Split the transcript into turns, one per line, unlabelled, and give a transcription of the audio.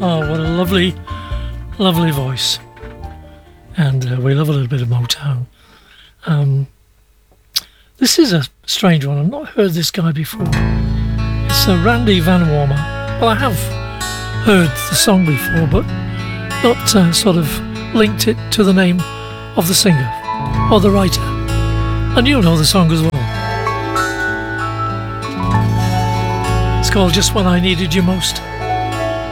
Oh, what a lovely, lovely voice. And we love a little bit of Motown. This is a strange one. I've not heard this guy before. It's Randy Van Warmer. Well, I have heard the song before, but not sort of linked it to the name of the singer or the writer. And you'll know the song as well. It's called Just When I Needed You Most.